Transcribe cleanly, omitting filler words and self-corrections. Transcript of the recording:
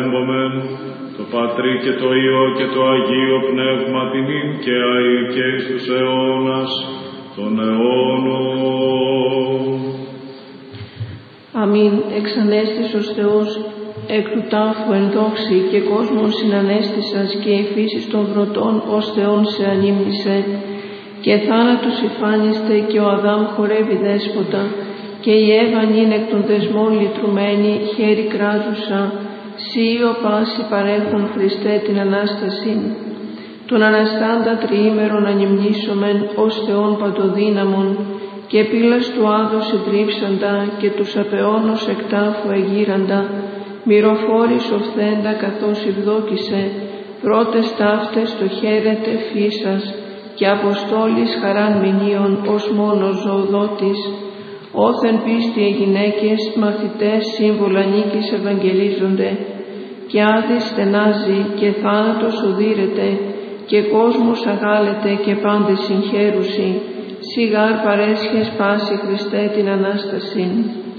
παραπέμπομεν, το Πατρί και το Υιό και το Αγίο Πνεύμα τιμήν και αεί και εις τους αιώνας των αιώνων. Αμήν. Εξανέστησος Θεός εκ του τάφου εν δόξη και κόσμον συνανέστησας και η φύση των βρωτών ως Θεόν σε ανήμνησε και θάνατος υφάνιστε και ο Αδάμ χορεύει δέσποτα και η Εύα είναι εκ των δεσμών λυτρωμένη χέρι κράζουσα σύ ο πάση παρέχον Χριστέ την Ανάσταση. Τον Αναστάντα τριήμερον ανυμνήσομεν ως Θεόν παντοδύναμον και πύλας του Άδος συντρίψαντα και τους απεώνος εκ τάφου εγείραντα μυροφόρης οφθέντα καθώς ευδόκησε πρώτες ταύτες το χαίρετε φύσας και αποστόλης χαράν μηνύων ως μόνος ζωοδότης όθεν πίστη οι γυναίκες μαθητές σύμβολα νίκης ευαγγελίζονται και άδης στενάζει και θάνατος οδύρεται και κόσμος αγάλεται και πάντες συγχαίρουσι σιγάρ παρέσχες πάση Χριστέ την Ανάσταση.